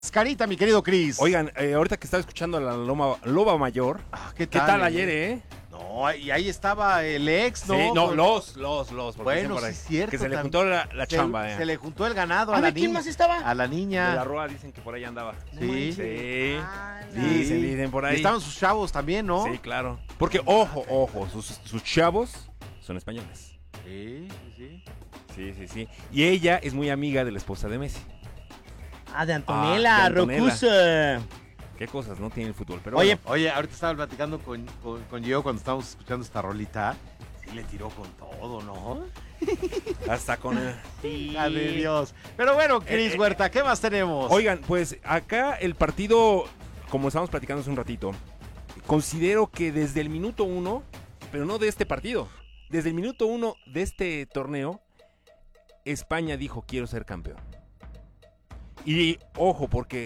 Carita, mi querido Cris. Oigan, ahorita que estaba escuchando a la Loba Mayor, ¿qué ¿qué tal ayer, No, y ahí estaba el ex, ¿no? Sí, no, los. Bueno, sí es cierto. Que se le juntó la chamba, Se le juntó el ganado a la niña. ¿Quién más estaba? A la niña. De la Roa dicen que por ahí andaba. Sí. Sí. Sí. Dicen por ahí. Y estaban sus chavos también, ¿no? Sí, claro. Porque, ojo, sus chavos son españoles. Sí. Sí. Y ella es muy amiga de la esposa de Messi. De Antonella, Rocusa. Qué cosas, ¿no? Tiene el fútbol. Pero Oye, bueno. ahorita estaba platicando con Gio cuando estábamos escuchando esta rolita. Sí le tiró con todo, ¿no? Hasta con el... Sí. ¡Ay, Dios! Pero bueno, Cris Huerta, ¿qué más tenemos? Oigan, pues acá el partido, como estábamos platicando hace un ratito, considero que desde el minuto 1, pero no de este partido, desde el minuto 1 de este torneo, España dijo quiero ser campeón. Y ojo, porque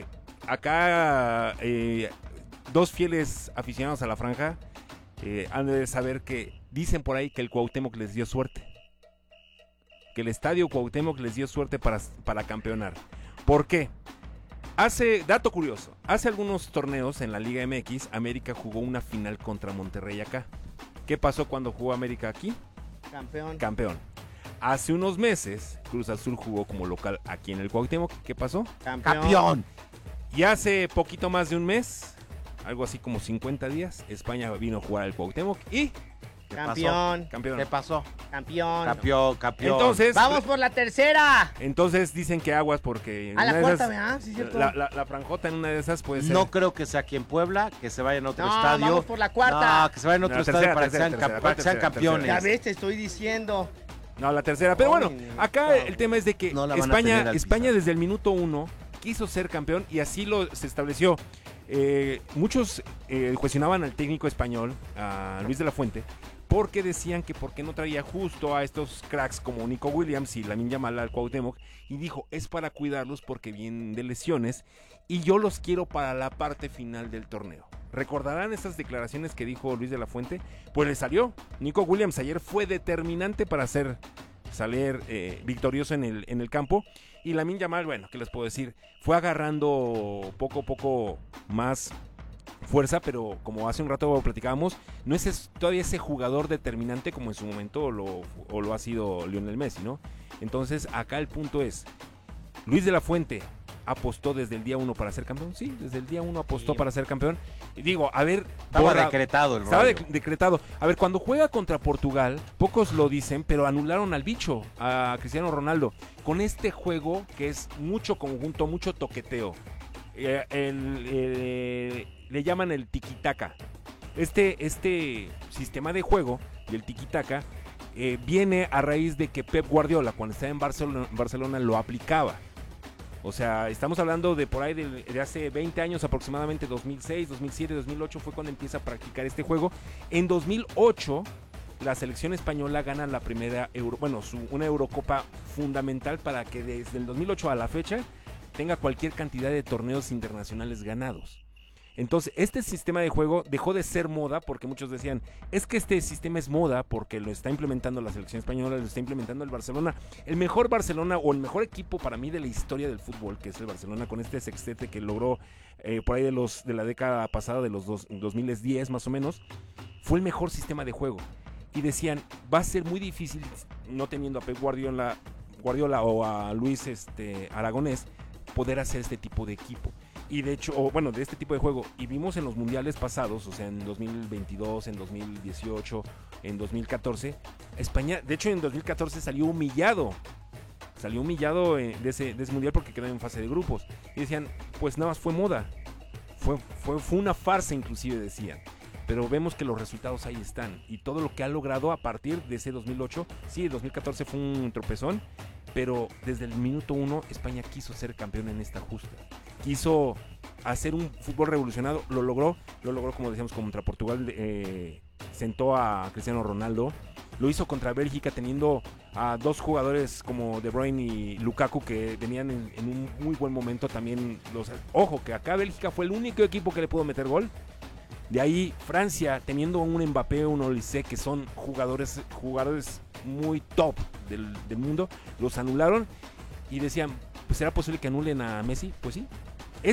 acá dos fieles aficionados a la franja han de saber que dicen por ahí que el Cuauhtémoc les dio suerte. Que el estadio Cuauhtémoc les dio suerte para campeonar. ¿Por qué? Dato curioso, hace algunos torneos en la Liga MX, América jugó una final contra Monterrey acá. ¿Qué pasó cuando jugó América aquí? Campeón. Hace unos meses, Cruz Azul jugó como local aquí en el Cuauhtémoc. ¿Qué pasó? ¡Campeón! Y hace poquito más de un mes, algo así como 50 días, España vino a jugar al Cuauhtémoc y... Campeón. ¿Qué pasó? Campeón. Entonces... ¡Vamos por la tercera! Entonces dicen que aguas porque... la cuarta, ¿verdad? Sí, cierto. La franjota en una de esas puede ser... No creo que sea aquí en Puebla, que se vayan a otro estadio. Vamos por la cuarta. No, que se vayan a otro estadio para que sean campeones. Ya ves, te estoy diciendo. No, la tercera. Pero bueno, acá el tema es de que España desde el minuto 1 quiso ser campeón y así se estableció. Muchos cuestionaban al técnico español, a Luis de la Fuente, porque decían que por qué no traía justo a estos cracks como Nico Williams y Lamine Yamal al Cuauhtémoc, y dijo, es para cuidarlos porque vienen de lesiones y yo los quiero para la parte final del torneo. ¿Recordarán esas declaraciones que dijo Luis de la Fuente? Pues le salió. Nico Williams ayer fue determinante para salir victorioso en el campo. Y Lamine Yamal, bueno, ¿qué les puedo decir? Fue agarrando poco a poco más fuerza, pero como hace un rato platicábamos, no es todavía ese jugador determinante como en su momento lo ha sido Lionel Messi, ¿no? Entonces acá el punto es, Luis de la Fuente apostó desde el día 1 para ser campeón. Sí, desde el día 1 apostó para ser campeón. Y digo, a ver... Estaba decretado el rollo. Estaba decretado. A ver, cuando juega contra Portugal, pocos lo dicen, pero anularon al bicho, a Cristiano Ronaldo. Con este juego que es mucho conjunto, mucho toqueteo. Le llaman el tiki-taka. Este sistema de juego del tiki-taka viene a raíz de que Pep Guardiola, cuando estaba en Barcelona lo aplicaba. O sea, estamos hablando de por ahí de hace 20 años aproximadamente, 2006, 2007, 2008 fue cuando empieza a practicar este juego. En 2008, la selección española gana la primera una Eurocopa fundamental para que desde el 2008 a la fecha tenga cualquier cantidad de torneos internacionales ganados. Entonces, este sistema de juego dejó de ser moda porque muchos decían, es que este sistema es moda porque lo está implementando la selección española, lo está implementando el Barcelona. El mejor Barcelona o el mejor equipo para mí de la historia del fútbol, que es el Barcelona, con este sextete que logró por ahí de la década pasada, de los 2010 más o menos, fue el mejor sistema de juego. Y decían, va a ser muy difícil, no teniendo a Pep Guardiola o a Luis Aragonés, poder hacer este tipo de equipo. Y de hecho, de este tipo de juego. Y vimos en los mundiales pasados, o sea, en 2022, en 2018, en 2014, España, de hecho en 2014 salió humillado de ese mundial porque quedó en fase de grupos. Y decían, pues nada más fue moda. Fue una farsa inclusive, decían. Pero vemos que los resultados ahí están. Y todo lo que ha logrado a partir de ese 2008, sí, el 2014 fue un tropezón, pero desde el minuto 1 España quiso ser campeón en esta justa. Quiso hacer un fútbol revolucionado, lo logró como decíamos contra Portugal, sentó a Cristiano Ronaldo, lo hizo contra Bélgica teniendo a dos jugadores como De Bruyne y Lukaku que venían en un muy buen momento también. Ojo, que acá Bélgica fue el único equipo que le pudo meter gol. De ahí Francia teniendo un Mbappé, un Olise, que son jugadores muy top del mundo, los anularon y decían, pues ¿será posible que anulen a Messi? Pues sí,